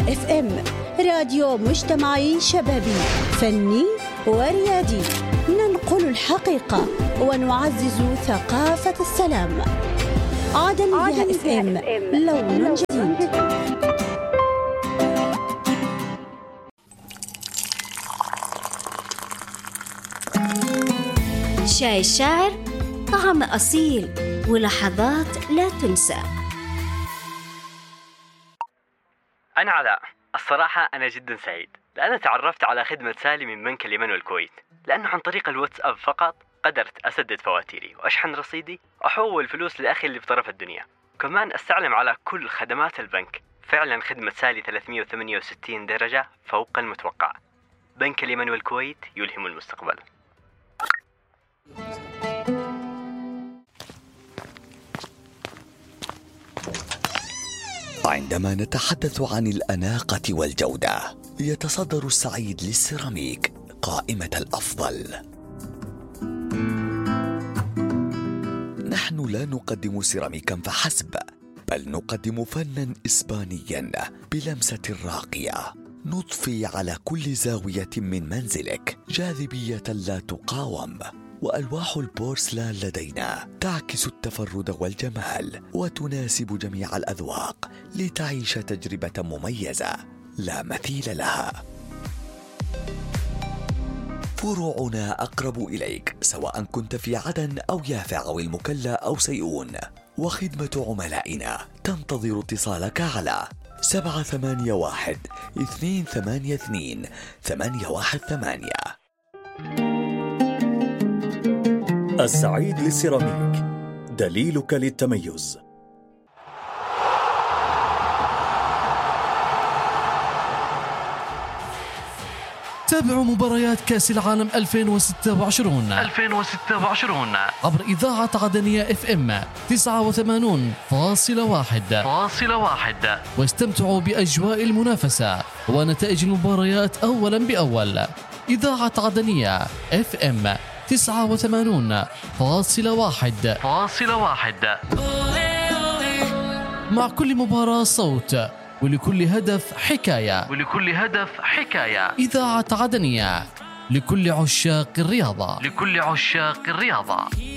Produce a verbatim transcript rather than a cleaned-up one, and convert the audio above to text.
اف ام، راديو مجتمعي شبابي فني وريادي، ننقل الحقيقة ونعزز ثقافة السلام. عدنية اف ام، لون جديد. شاي الشاعر، طعم أصيل ولحظات لا تنسى. أنا علاء، الصراحة أنا جدا سعيد لأن تعرفت على خدمة سالي من بنك اليمن والكويت، لأنه عن طريق الواتساب فقط قدرت أسدد فواتيري وأشحن رصيدي وأحول فلوس لأخي اللي بطرف الدنيا، كمان أستعلم على كل خدمات البنك. فعلا خدمة سالي ثلاثمئة وثمانية وستين درجة فوق المتوقع. بنك اليمن والكويت يلهم المستقبل. عندما نتحدث عن الأناقة والجودة، يتصدر السعيد للسيراميك قائمة الأفضل. نحن لا نقدم سيراميكا فحسب، بل نقدم فنا إسبانيا بلمسة راقية، نضفي على كل زاوية من منزلك جاذبية لا تقاوم. وألواح البورسلان لدينا تعكس التفرد والجمال وتناسب جميع الأذواق لتعيش تجربة مميزة لا مثيل لها. فروعنا أقرب إليك سواء كنت في عدن أو يافع أو المكلا أو سيئون، وخدمة عملائنا تنتظر اتصالك على سبعة ثمانية واحد اثنين ثمانية اثنين ثمانية واحد ثمانية. السعيد للسيراميك، دليلك للتميز. تابعوا مباريات كأس العالم ألفين وستة وعشرين ألفين وستة وعشرين عبر إذاعة عدنية اف ام تسعة وثمانين فاصلة واحد، واستمتعوا بأجواء المنافسة ونتائج المباريات أولا بأول. إذاعة عدنية اف ام تسعة وثمانين فاصلة واحد، مع كل مباراة صوت، ولكل هدف حكاية ولكل هدف حكاية إذاعة عدنية، لكل عشاق الرياضة لكل عشاق الرياضة.